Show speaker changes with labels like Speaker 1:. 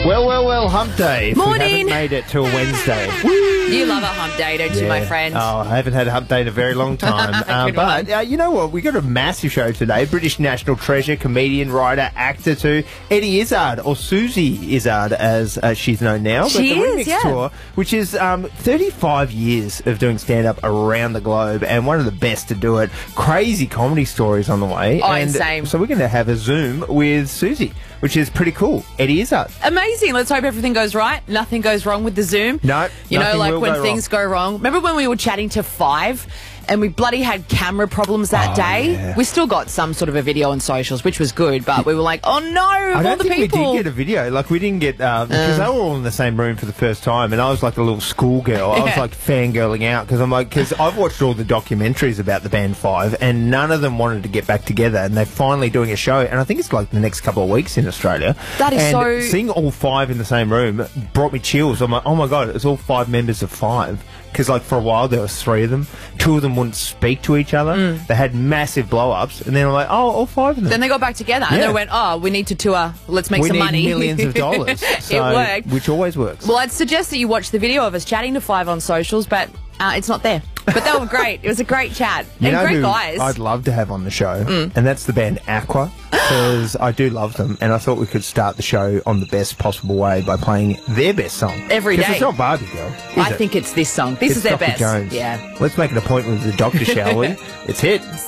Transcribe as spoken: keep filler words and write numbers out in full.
Speaker 1: Well, well, well, hump day. If
Speaker 2: Morning.
Speaker 1: we haven't made it till Wednesday.
Speaker 2: You love a hump day, don't you, my friend?
Speaker 1: Oh, I haven't had a hump day in a very long time. uh,
Speaker 2: Good
Speaker 1: but
Speaker 2: one.
Speaker 1: uh, you know what? We got a massive show today. British national treasure, comedian, writer, actor too, Eddie Izzard, or Susie Izzard as uh, she's known now. But
Speaker 2: She
Speaker 1: the
Speaker 2: is,
Speaker 1: Remix
Speaker 2: yeah.
Speaker 1: Tour, which is um, thirty-five years of doing stand-up around the globe and one of the best to do it. Crazy comedy stories on the way.
Speaker 2: Oh,
Speaker 1: and
Speaker 2: insane.
Speaker 1: So we're going to have a Zoom with Susie, which is pretty cool. Eddie Izzard.
Speaker 2: Amazing. Let's hope everything goes right. Nothing goes wrong with the Zoom.
Speaker 1: No,
Speaker 2: You know,
Speaker 1: nothing
Speaker 2: like
Speaker 1: will
Speaker 2: when
Speaker 1: go
Speaker 2: things go wrong. Remember when we were chatting to Five and we bloody had camera problems that
Speaker 1: Oh,
Speaker 2: day?
Speaker 1: yeah.
Speaker 2: We still got some sort of a video on socials, which was good, but we were like, oh no,
Speaker 1: I
Speaker 2: of all
Speaker 1: don't
Speaker 2: the
Speaker 1: think
Speaker 2: people.
Speaker 1: we did get a video. Like, we didn't get... Um, because they were all in the same room for the first time, and I was like a little schoolgirl. I was,
Speaker 2: Yeah.
Speaker 1: like, fangirling out, because I'm like... Because I've watched all the documentaries about the band Five, and none of them wanted to get back together, and they're finally doing a show, and I think it's, like, the next couple of weeks in Australia.
Speaker 2: That is
Speaker 1: and
Speaker 2: so-
Speaker 1: seeing all five in the same room brought me chills. I'm like, oh, my God, it's all five members of Five. Because, like, for a while, there was three of them. Two of them wouldn't speak to each other. They had massive blow-ups, and then I'm like, oh, all five of them.
Speaker 2: Then they got back together and
Speaker 1: Yeah.
Speaker 2: they went, oh, we need to tour. Let's make
Speaker 1: we
Speaker 2: some
Speaker 1: need
Speaker 2: money.
Speaker 1: millions of dollars. So,
Speaker 2: It worked.
Speaker 1: Which always works.
Speaker 2: Well, I'd suggest that you watch the video of us chatting to Five on socials, but uh, it's not there. But they were great. It was a great chat.
Speaker 1: You
Speaker 2: and
Speaker 1: know
Speaker 2: great
Speaker 1: who
Speaker 2: guys.
Speaker 1: I'd love to have on the show, and that's the band Aqua, because I do love them, and I thought we could start the show on the best possible way by playing their best song.
Speaker 2: Every
Speaker 1: 'Cause
Speaker 2: day.
Speaker 1: it's not Barbie Girl, is
Speaker 2: I
Speaker 1: it?
Speaker 2: think it's this song. This
Speaker 1: It's
Speaker 2: is their
Speaker 1: Doctor
Speaker 2: best.
Speaker 1: Jones.
Speaker 2: Yeah.
Speaker 1: Let's make an appointment with the doctor, shall we? It's hit.